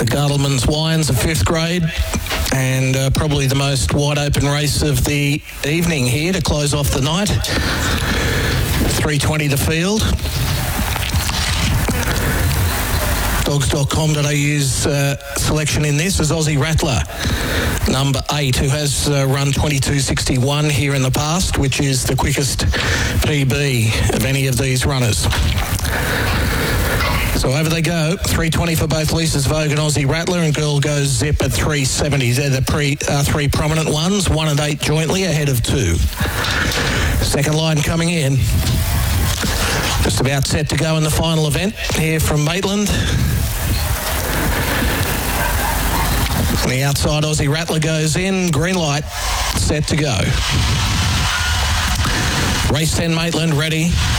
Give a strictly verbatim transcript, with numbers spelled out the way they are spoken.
The Gardelman's Wines, a fifth grade, and uh, probably the most wide-open race of the evening here to close off the night. three twenty to field. dogs dot com dot a u's uh, selection in this is Aussie Rattler, number eight, who has uh, run twenty-two sixty-one here in the past, which is the quickest P B of any of these runners. So over they go, three twenty for both Lisa's Vogue and Aussie Rattler, and Girl Goes Zip at three seventy. They're the pre, uh, three prominent ones, one and eight jointly ahead of two. Second line coming in. Just about set to go in the final event here from Maitland. On the outside, Aussie Rattler goes in. Green light, set to go. Race ten, Maitland, ready.